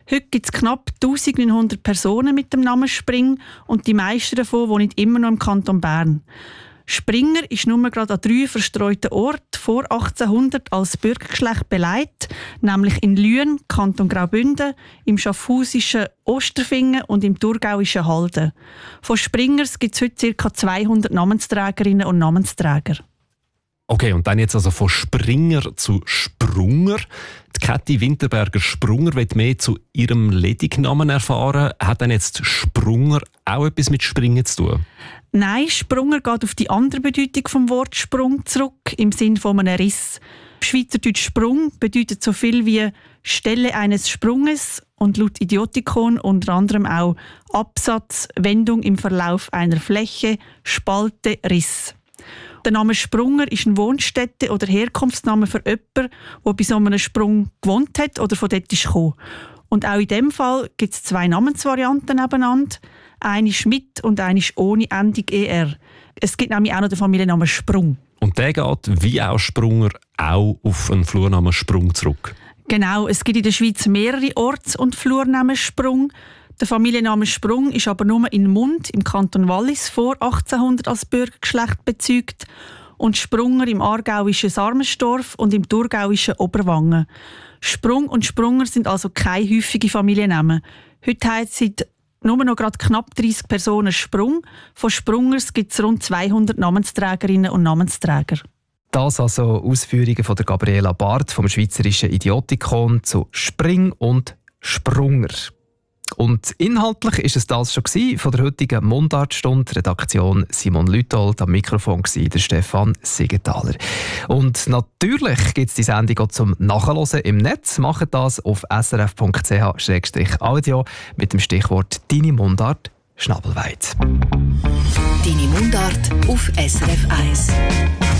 Heute gibt es knapp 1900 Personen mit dem Namen Spring und die meisten davon wohnen immer noch im Kanton Bern. Springer ist nur gerade an 3 verstreuten Orten vor 1800 als Bürgergeschlecht beleidigt, nämlich in Lüen, Kanton Graubünden, im schaffhausischen Osterfingen und im thurgauischen Halden. Von Springers gibt es heute ca. 200 Namensträgerinnen und Namensträger. Okay, und dann jetzt also von Springer zu Sprunger. Die Käthi Winterberger-Sprunger will mehr zu ihrem Ledignamen erfahren. Hat denn jetzt Sprunger auch etwas mit Springen zu tun? Nein, Sprunger geht auf die andere Bedeutung vom Wort Sprung zurück, im Sinn von einem Riss. Schweizerdeutsch Sprung bedeutet so viel wie Stelle eines Sprunges und laut Idiotikon unter anderem auch Absatz, Wendung im Verlauf einer Fläche, Spalte, Riss. Der Name Sprunger ist ein Wohnstätte- oder Herkunftsname für jemanden, der bei so einem Sprung gewohnt hat oder von dort ist gekommen. Und auch in diesem Fall gibt es 2 Namensvarianten nebeneinander. Eine mit und eine ohne Endung ER. Es gibt nämlich auch noch den Familiennamen Sprung. Und der geht, wie auch Sprunger, auch auf einen Flurnamen Sprung zurück. Genau, es gibt in der Schweiz mehrere Orts- und Flurnamen Sprung. Der Familienname Sprung ist aber nur in Mund im Kanton Wallis vor 1800 als Bürgergeschlecht bezeugt und Sprunger im aargauischen Sarmenstorf und im thurgauischen Oberwangen. Sprung und Sprunger sind also keine häufigen Familiennamen. Heute heißt seit nur noch gerade knapp 30 Personen Sprung. Von Sprungers gibt es rund 200 Namensträgerinnen und Namensträger. Das also Ausführungen von der Gabriela Barth vom Schweizerischen Idiotikon zu Spring und Sprunger. Und inhaltlich ist es das schon von der heutigen Mundartstunde. Redaktion Simon Lütold, am Mikrofon war der Stefan Siegenthaler. Und natürlich gibt es die Sendung auch zum Nachhören im Netz. Macht das auf srf.ch/audio mit dem Stichwort «Deine Mundart Schnabelweit». «Deine Mundart» auf SRF 1.